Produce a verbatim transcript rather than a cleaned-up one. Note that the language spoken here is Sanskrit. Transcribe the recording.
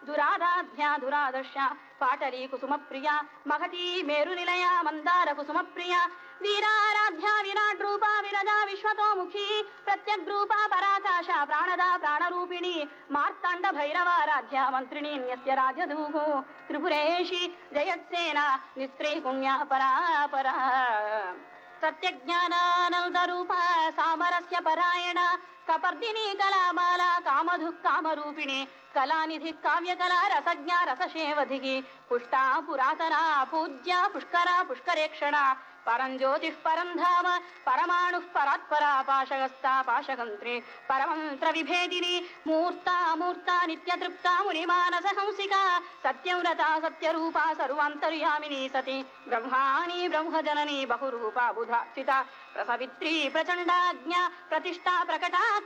दुरादाध्या दुरादर्शा पाटली कुसुम प्रिया महती मेरु निलया मंदार कुसुम प्रिया वीराराध्या विराट रूपा विरजा विश्वतोमुखी प्रत्यग्रूपा पराकाशा प्राणदा प्राणरूपिणी मार्तांड भैरवाराध्या मंत्रिणी न्यस्य राजधूः त्रिपुरेशी जयत्सेना निस्त्री पुण्या परापरा सत्यज्ञानानन्दरूपा सामरस्य परायण कपर्दिनी कलामाला कामधुः कामरूपिणी कलानिधि काव्यकला रसज्ञा रसशेवधिः पुष्टा पुरातना पूज्या पुष्करा पुष्करेक्षणा परञ्ज्योतिः परं धाम परमाणुः परात्परा पाशगस्ता पाशगन्त्री परमन्त्र विभेदिनी मूर्ता मूर्ता नित्यतृप्ता मुनिमानसहंसिका सत्यव्रता सत्यरूपा सर्वान्तर्यामिनी सती ब्रह्माणी ब्रह्मजननी बहुरूपा बुधाचिता प्रसवित्री प्रचण्डाज्ञा प्रतिष्ठा प्रकटा